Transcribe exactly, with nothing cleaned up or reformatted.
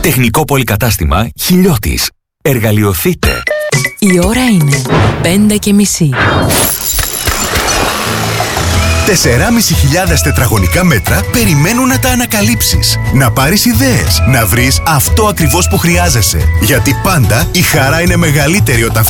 Τεχνικό πολυκατάστημα Χιλιώτης. Εργαλειοθείτε. Η ώρα είναι πέντε και μισή. τεσσεράμισι χιλιάδες τετραγωνικά μέτρα περιμένουν να τα ανακαλύψεις. Να πάρεις ιδέες, να βρεις αυτό ακριβώς που χρειάζεσαι. Γιατί πάντα η χαρά είναι μεγαλύτερη όταν